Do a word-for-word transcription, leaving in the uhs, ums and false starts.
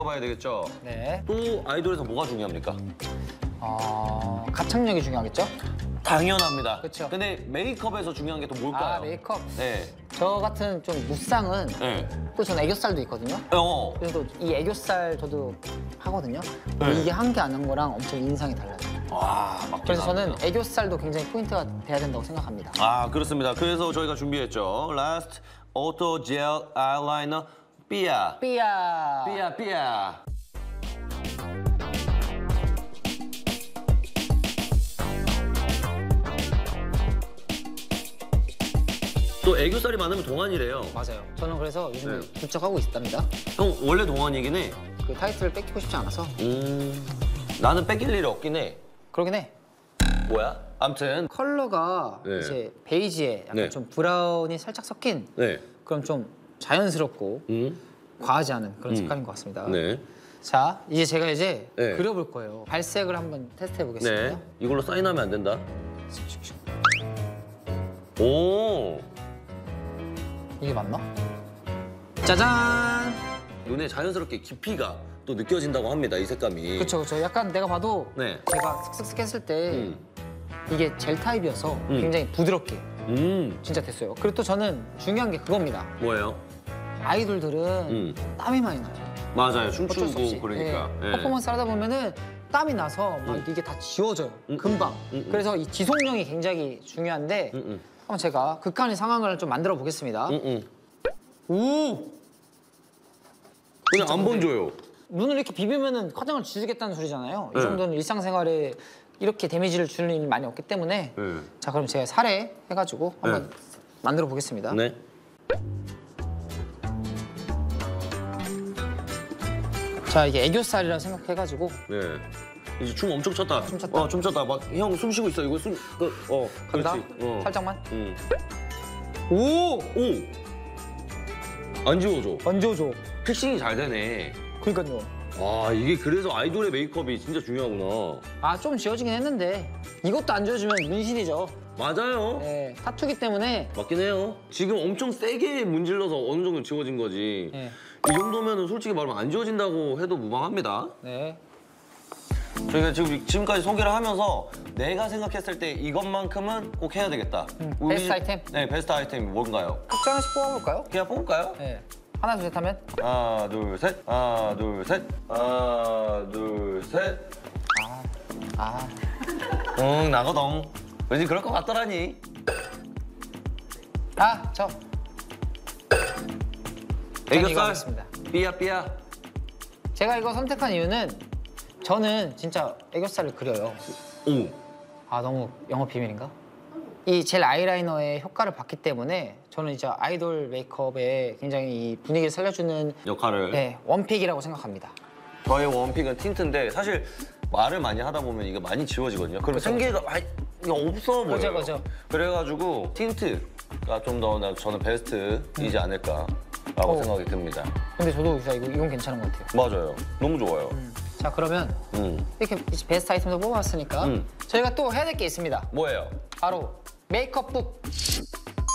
봐야 되겠죠? 네. 또 아이돌에서 뭐가 중요합니까? 어, 가창력이 중요하겠죠? 당연합니다. 그쵸. 근데 메이크업에서 중요한 게 또 뭘까요? 아, 메이크업. 네. 저 같은 좀 무쌍은 네. 또 저는 애교살도 있거든요. 어. 그래서 이 애교살 저도 하거든요. 네. 이게 한 게 안 한 거랑 엄청 인상이 달라요. 와, 맞긴 그래서 저는 합니다. 애교살도 굉장히 포인트가 돼야 된다고 생각합니다. 아, 그렇습니다. 그래서 저희가 준비했죠. 라스트 오토 젤 아이라이너 삐아. 삐야. 삐아, 삐아. 또 애교살이 많으면 동안이래요. 맞아요. 저는 그래서 요즘에 네. 부쩍하고 있답니다. 형 원래 동안이긴 해. 그 타이틀을 뺏기고 싶지 않아서. 음, 나는 뺏길 일이 없긴 해. 그러긴 해. 뭐야? 암튼. 컬러가 네. 이제 베이지에 약간 네. 좀 브라운이 살짝 섞인 네. 그럼 좀 자연스럽고 음. 과하지 않은 그런 음. 색깔인 것 같습니다. 네. 자, 이제 제가 이제 네. 그려볼 거예요. 발색을 한번 테스트해 보겠습니다. 네. 이걸로 사인하면 안 된다. 오. 이게 맞나? 짜잔! 눈에 자연스럽게 깊이가 또 느껴진다고 합니다. 이 색감이. 그렇죠, 그렇죠. 약간 내가 봐도 네. 제가 슥슥슥 했을 때 음. 이게 젤 타입이어서 음. 굉장히 부드럽게 음. 진짜 됐어요. 그리고 또 저는 중요한 게 그겁니다. 뭐예요? 아이돌들은 음. 땀이 많이 나요. 맞아요. 어쩔 수 춤추고 없이. 그러니까. 네. 예. 퍼포먼스 하다 보면은 땀이 나서 막 음. 이게 다 지워져요. 음, 금방. 음, 음, 음. 그래서 이 지속력이 굉장히 중요한데 음, 음. 한번 제가 극한의 상황을 좀 만들어 보겠습니다. 응, 응. 오! 그냥 안 번져요. 눈을 이렇게 비비면은 화장을 지우겠다는 소리잖아요. 이 네. 정도는 일상생활에 이렇게 데미지를 주는 일이 많이 없기 때문에 네. 자, 그럼 제가 살에 해가지고 한번 네. 만들어 보겠습니다. 네. 자, 이게 애교살이라 생각해가지고 네. 이제 춤 엄청 췄다. 춤 췄다. 어, 춤 췄다. 막 형 숨 쉬고 있어. 이거 숨, 그, 어, 간다. 그렇지. 어. 살짝만. 응. 오! 오. 안 지워져. 얹어줘. 픽싱이 잘 되네. 그러니까요. 아, 이게 그래서 아이돌의 메이크업이 진짜 중요하구나. 아, 좀 지워지긴 했는데 이것도 안 지워주면 문신이죠. 맞아요. 네, 타투기 때문에. 맞긴 해요. 지금 엄청 세게 문질러서 어느 정도 지워진 거지. 네. 이 정도면 솔직히 말하면 안 지워진다고 해도 무방합니다. 네. 저희가 지금 지금까지 소개를 하면서 내가 생각했을 때 이것만큼은 꼭 해야 되겠다. 음, 우리- 베스트 아이템? 네, 베스트 아이템이 뭔가요? 각자 하나씩 뽑아볼까요? 그냥 뽑을까요? 네. 하나, 둘, 셋 하면? 하나, 둘, 셋. 하나, 둘, 셋. 하나, 둘, 셋. 아, 아. 응, 나거동. 왠지 그럴 것 같더라니. 아, 저. 저는 이거 애교살. 하겠습니다. 삐야, 삐야. 제가 이거 선택한 이유는 저는 진짜 애교살을 그려요. 오. 아, 너무 영업 비밀인가? 이 젤 아이라이너의 효과를 봤기 때문에 저는 이제 아이돌 메이크업에 굉장히 이 분위기를 살려주는 역할을. 네, 원픽이라고 생각합니다. 저의 원픽은 틴트인데 사실 말을 많이 하다 보면 이게 많이 지워지거든요. 그럼 그쵸, 생기가 많이 이게 없어 보여요. 그죠, 그죠. 그래가지고 틴트가 좀 더 저는 베스트이지 않을까라고 오. 생각이 듭니다. 근데 저도 진짜 이거, 이건 괜찮은 것 같아요. 맞아요. 너무 좋아요. 자, 그러면 음. 이렇게 이제 베스트 아이템도 뽑아왔으니까 음. 저희가 또 해야 될 게 있습니다. 뭐예요? 바로 메이크업북.